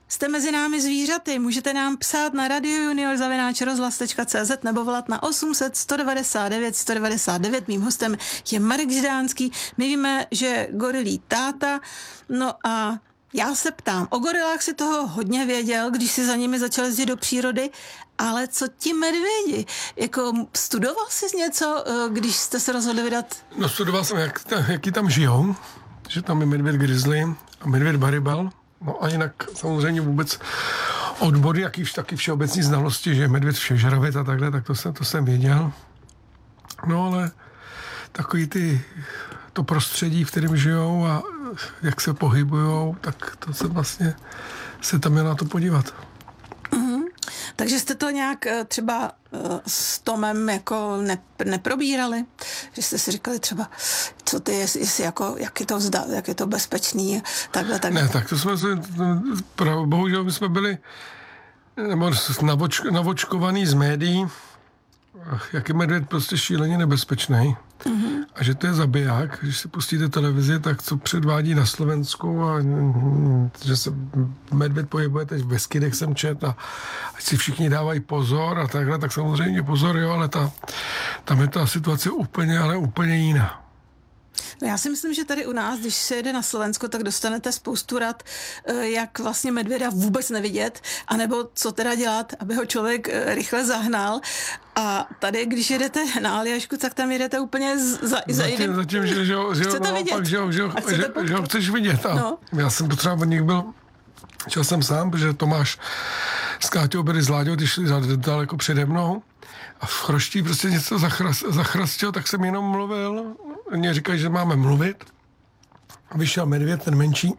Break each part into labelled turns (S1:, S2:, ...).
S1: Jste mezi námi zvířaty, můžete nám psát na radiojunior@rozhlas.cz nebo volat na 800 199 199. Mým hostem je Marek Židánský. My víme, že gorilí táta, no a já se ptám, o gorilách si toho hodně věděl, když si za nimi začal jezdit do přírody, ale co ti medvědi? Jako studoval jsi něco, když jste se rozhodli vydat?
S2: No studoval jsem, jaký tam žijou, že tam je medvěd grizzly a medvěd baribal. No a jinak samozřejmě vůbec odbory, taky všeobecní znalosti, že je medvěd všežravec a takhle, tak to jsem věděl. No ale takový to prostředí, v kterém žijou a jak se pohybujou, tak to se vlastně se tam měl na to podívat.
S1: Mm-hmm. Takže jste to nějak třeba s Tomem jako neprobírali? Že jste si říkali třeba, co ty, jestli jako, jak je to bezpečný, takhle. Ne,
S2: tak to jsme bohužel my jsme byli navočkovaný z médií, jak je medvěd prostě šíleně nebezpečný. Mm-hmm. A že to je zabiják, když si pustíte televizi, tak co předvádí na Slovensku a že se medvěd pohybuje teď v Beskydech jsem čet a ať si všichni dávají pozor a takhle, tak samozřejmě pozor, jo, ale tam je ta situace úplně jiná.
S1: No já si myslím, že tady u nás, když se jede na Slovensko, tak dostanete spoustu rad, jak vlastně medvěda vůbec nevidět, anebo co teda dělat, aby ho člověk rychle zahnal. A tady, když jedete na Aljašku, tak tam jedete úplně
S2: zatím, že ho chceš vidět. No. Já jsem potřeba od nich šel jsem sám, protože Tomáš s Káťou byli s Láďou, když šli daleko přede mnou a v chroští prostě něco zachrastil, tak jsem jenom mluvil. Oni říkají, že máme mluvit. Vyšel medvěd, ten menší,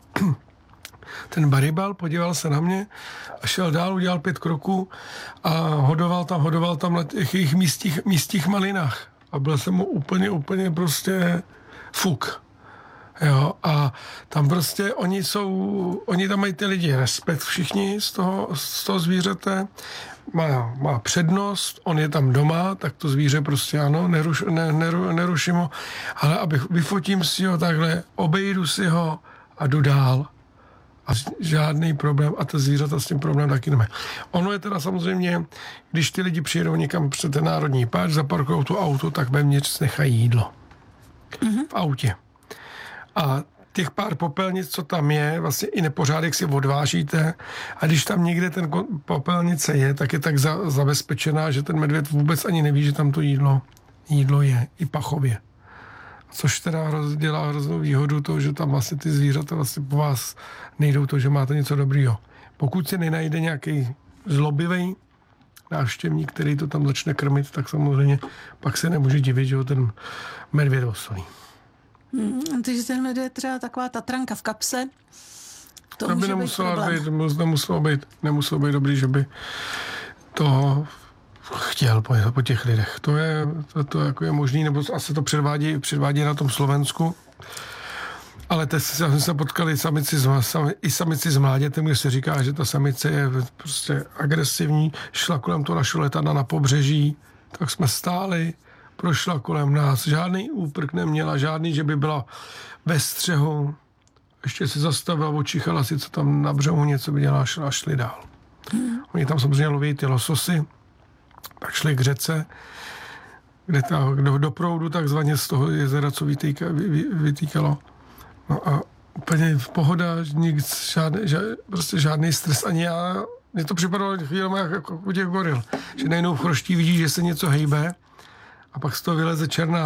S2: ten baribal, podíval se na mě a šel dál, udělal 5 kroků a hodoval tam na těch jejich místních malinách. A byl jsem mu úplně prostě fuk. Jo, a tam prostě oni tam mají ty lidi respekt všichni z toho zvířete, má přednost, on je tam doma, tak to zvíře prostě ano, neruším ho, ale vyfotím si ho takhle, obejdu si ho a jdu dál. A žádný problém, a ta zvířata s tím problém taky nemají. Ono je teda samozřejmě, když ty lidi přijedou někam před ten národní park, zaparkují to auto, tak vevnitř nechají jídlo. Mm-hmm. V autě. A těch pár popelnic, co tam je, vlastně i nepořádek si odvážíte a když tam někde ten popelnice je, tak je tak zabezpečená, že ten medvěd vůbec ani neví, že tam to jídlo je, i pachově. Což teda dělá hroznou výhodu toho, že tam vlastně ty zvířata vlastně po vás nejdou to, že máte něco dobrýho. Pokud se nenajde nějaký zlobivý návštěvník, který to tam začne krmit, tak samozřejmě pak se nemůže divit, že ho ten medvěd osolí.
S1: Takže ten medvěd třeba taková tatranka v kapse, to
S2: by nemuselo být dobrý, že by to chtěl po těch lidech. To jako je možný, nebo asi to předvádí na tom Slovensku. Ale teď jsme se potkali samici s mládětem, kde se říká, že ta samice je prostě agresivní, šla kolem toho našeho letadla na pobřeží, tak jsme stáli, prošla kolem nás, žádný úprk neměla, žádný, že by byla ve střehu, ještě se zastavila, očichala si, co tam na břehu něco viděla a šli dál. Oni tam samozřejmě loví ty lososy, tak šli k řece, kde do proudu takzvaně z toho jezera, co vytýkalo. No a úplně pohoda, prostě žádný stres, ani já, mně to připadalo chvílema jako u těch goril, že najednou v chroští vidí, že se něco hejbe a pak z toho vyleze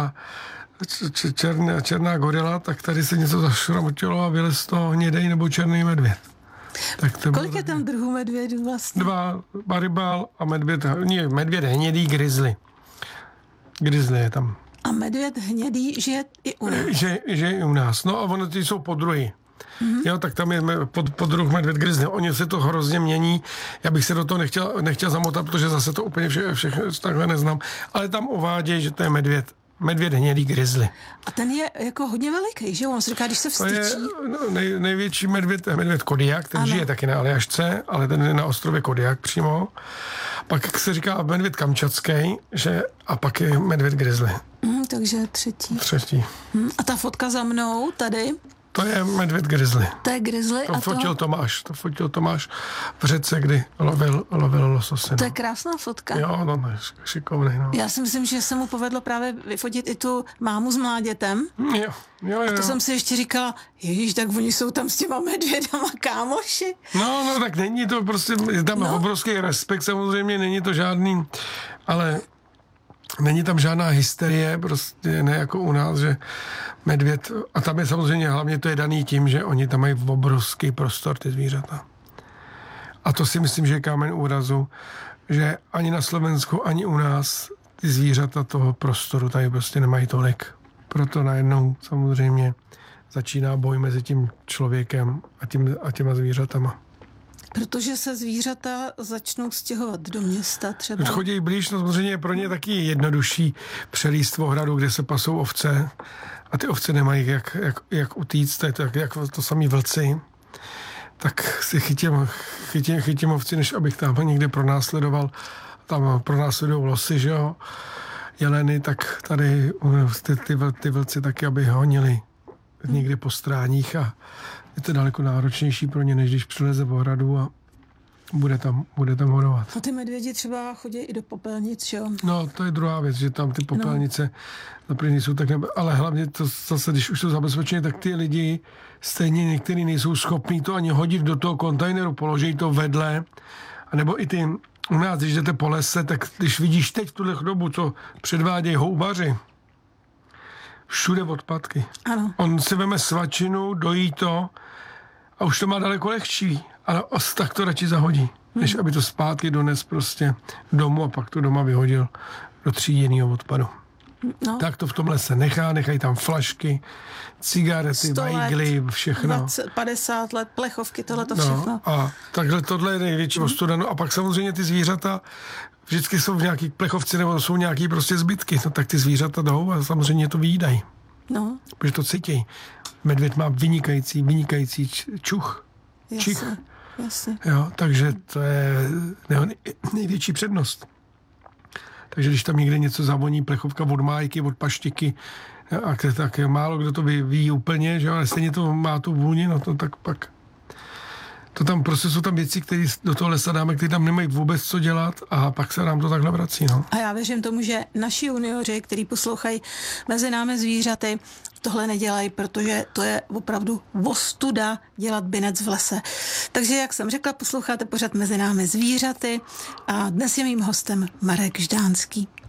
S2: černá gorila, tak tady se něco zašramotilo a vylez z toho hnědej nebo černý medvěd.
S1: Kolik je tam druhů medvědů vlastně?
S2: 2, baribal a medvěd hnědý, grizzly. Grizzly je tam.
S1: A medvěd hnědý žije i u nás?
S2: Že i u nás. No a ono ty jsou podruhy. Mm-hmm. Jo, tak tam je podruh medvěd grizzly. Oni se to hrozně mění. Já bych se do toho nechtěl zamotat, protože zase to úplně všechno takhle neznám. Ale tam uvádějí, že to je medvěd hnědý grizzly.
S1: A ten je jako hodně veliký, že? On se říká, když se vstyčí.
S2: Největší medvěd je medvěd Kodiak, ten žije taky na Aljašce, ale ten je na ostrově Kodiak přímo. Pak se říká medvěd kamčatský, a pak je medvěd grizzly.
S1: Takže třetí. A ta fotka za mnou tady?
S2: To je medvěd grizzly.
S1: To je grizzly.
S2: To fotil Tomáš v řece, kdy lovil lososy.
S1: To je krásná fotka.
S2: Jo, no, šikovný. No.
S1: Já si myslím, že se mu povedlo právě vyfotit i tu mámu s mládětem.
S2: Jo.
S1: A to jsem si ještě říkala, ježiš, tak oni jsou tam s těma medvědama kámoši.
S2: No, tak není to prostě, je tam obrovský respekt, samozřejmě není to žádný, ale není tam žádná hysterie, prostě ne jako u nás, že medvěd, a tam je samozřejmě, hlavně to je daný tím, že oni tam mají obrovský prostor, ty zvířata. A to si myslím, že je kámen úrazu, že ani na Slovensku, ani u nás ty zvířata toho prostoru tady prostě nemají tolik. Proto najednou samozřejmě začíná boj mezi tím člověkem a těma zvířatama.
S1: Protože se zvířata začnou stěhovat do města třeba.
S2: Chodí blíž, no samozřejmě je pro ně taky jednodušší přelíst v ohradu, kde se pasou ovce a ty ovce nemají jak utíct, to je to jak to samý vlci. Tak si chytím ovci, než abych tam někde pronásledoval. Tam pronásledují losy, že jo, jeleny, tak tady ty vlci taky, aby honili někde po stráních a je to daleko náročnější pro ně, než když přileze v ohradu a bude tam horovat.
S1: A ty medvědi třeba chodí i do popelnic, jo?
S2: No, to je druhá věc, že tam ty popelnice naprvé jsou tak ale hlavně to zase, když už jsou zabezpečené, tak ty lidi stejně některý nejsou schopní to ani hodit do toho kontejneru, položí to vedle, anebo i ty u nás, když jdete po lese, tak když vidíš teď v tuhle dobu, co předvádějí houbaři, všude odpadky.
S1: Ano.
S2: On si veme svačinu, dojí to a už to má daleko lehčí, ale tak to radši zahodí, než aby to zpátky dones prostě domů a pak to doma vyhodil do tříděného odpadu.
S1: No.
S2: Tak to v tom lese nechají tam flašky, cigarety, vajgly, všechno.
S1: 20, 50 let, plechovky, tohle to všechno.
S2: A takhle tohle je největší ostuda. No a pak samozřejmě ty zvířata vždycky jsou v nějaký plechovci nebo jsou nějaký prostě zbytky. No tak ty zvířata jdou a samozřejmě to vyjídají.
S1: No.
S2: Protože to cítí. Medvěd má vynikající čuch. Čich.
S1: Jasně.
S2: Jo, takže to je největší přednost. Takže když tam někde něco zavoní, plechovka od májky, od paštiky, a tak málo kdo to ví úplně, že ale stejně to má tu vůni, no to tak pak. To tam prostě jsou tam věci, které do toho lesa dáme, které tam nemají vůbec co dělat a pak se nám to takhle vrací, no.
S1: A já věřím tomu, že naši junioři, kteří poslouchají Mezi námi zvířaty, tohle nedělají, protože to je opravdu ostuda dělat binec v lese. Takže, jak jsem řekla, posloucháte pořad Mezi námi zvířaty a dnes je mým hostem Marek Ždánský.